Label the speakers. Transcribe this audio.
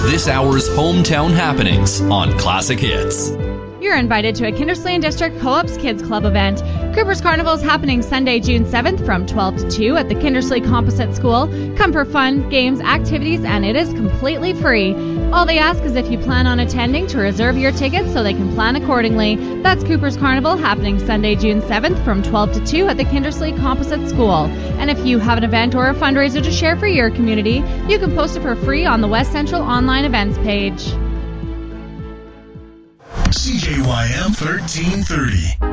Speaker 1: this hour's hometown happenings on Classic Hits.
Speaker 2: You're invited to a Kindersley District Co-op's Kids Club event. Cooper's Carnival is happening Sunday, June 7th from 12 to 2 at the Kindersley Composite School. Come for fun, games, activities, and it is completely free. All they ask is if you plan on attending to reserve your tickets so they can plan accordingly. That's Cooper's Carnival happening Sunday, June 7th from 12 to 2 at the Kindersley Composite School. And if you have an event or a fundraiser to share for your community, you can post it for free on the West Central online events page.
Speaker 3: CJYM 1330.